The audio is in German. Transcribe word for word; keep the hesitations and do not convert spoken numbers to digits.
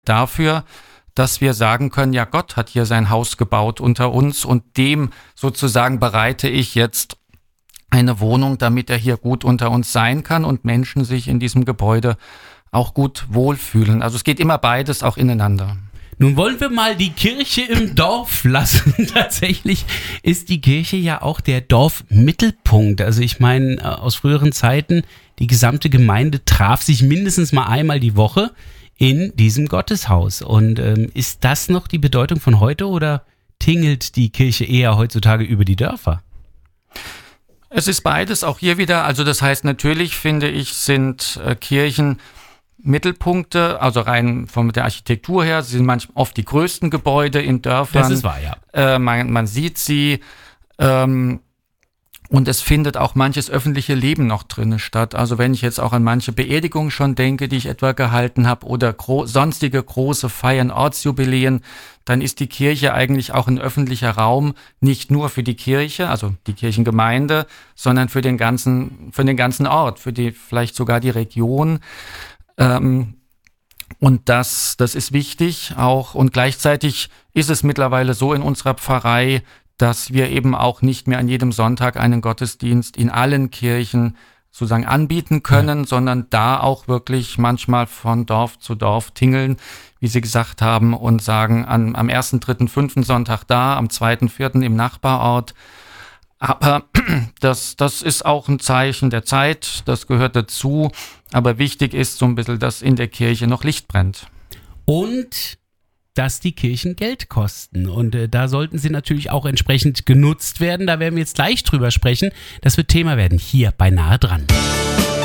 dafür, dass wir sagen können, ja, Gott hat hier sein Haus gebaut unter uns und dem sozusagen bereite ich jetzt eine Wohnung, damit er hier gut unter uns sein kann und Menschen sich in diesem Gebäude auch gut wohlfühlen. Also es geht immer beides auch ineinander. Nun wollen wir mal die Kirche im Dorf lassen. Tatsächlich ist die Kirche ja auch der Dorfmittelpunkt. Also ich meine, aus früheren Zeiten, die gesamte Gemeinde traf sich mindestens mal einmal die Woche in diesem Gotteshaus. Und ähm, ist das noch die Bedeutung von heute oder tingelt die Kirche eher heutzutage über die Dörfer? Es ist beides, auch hier wieder. Also das heißt, natürlich finde ich, sind äh, Kirchen Mittelpunkte, also rein von der Architektur her, sie sind manchmal oft die größten Gebäude in Dörfern. Das ist wahr, ja. Äh, man, man sieht sie ähm, und es findet auch manches öffentliche Leben noch drin statt. Also wenn ich jetzt auch an manche Beerdigungen schon denke, die ich etwa gehalten habe oder gro- sonstige große Feiern, Ortsjubiläen, dann ist die Kirche eigentlich auch ein öffentlicher Raum, nicht nur für die Kirche, also die Kirchengemeinde, sondern für den ganzen, für den ganzen Ort, für die vielleicht sogar die Region. Ähm, und das, das ist wichtig auch. Und gleichzeitig ist es mittlerweile so in unserer Pfarrei, dass wir eben auch nicht mehr an jedem Sonntag einen Gottesdienst in allen Kirchen sozusagen anbieten können, ja. sondern da auch wirklich manchmal von Dorf zu Dorf tingeln, wie Sie gesagt haben, und sagen, an, am ersten, dritten, fünften Sonntag da, am zweiten, vierten im Nachbarort. Aber das, das ist auch ein Zeichen der Zeit, das gehört dazu. Aber wichtig ist so ein bisschen, dass in der Kirche noch Licht brennt. Und dass die Kirchen Geld kosten. Und äh, da sollten sie natürlich auch entsprechend genutzt werden. Da werden wir jetzt gleich drüber sprechen. Das wird Thema werden hier bei Nahe dran.